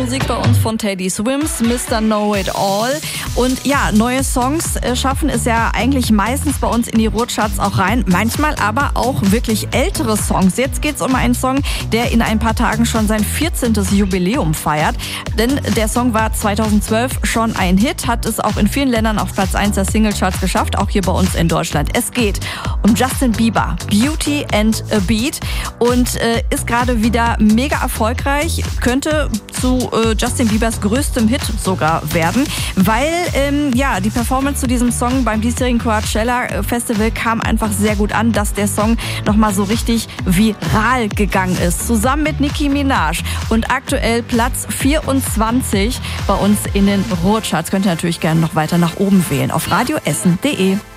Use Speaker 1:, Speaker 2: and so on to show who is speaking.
Speaker 1: Musik bei uns von Teddy Swims, Mr. Know It All. Und ja, neue Songs schaffen es ja eigentlich meistens bei uns in die Ruhrcharts auch rein. Manchmal aber auch wirklich ältere Songs. Jetzt geht's um einen Song, der in ein paar Tagen schon sein 14. Jubiläum feiert. Denn der Song war 2012 schon ein Hit, hat es auch in vielen Ländern auf Platz 1 der Singlecharts geschafft, auch hier bei uns in Deutschland. Es geht um Justin Bieber, Beauty and a Beat, und ist gerade wieder mega erfolgreich, könnte zu Justin Biebers größtem Hit sogar werden, weil die Performance zu diesem Song beim diesjährigen Coachella Festival kam einfach sehr gut an, dass der Song nochmal so richtig viral gegangen ist, zusammen mit Nicki Minaj, und aktuell Platz 24 bei uns in den Ruhrcharts. Könnt ihr natürlich gerne noch weiter nach oben wählen auf radioessen.de.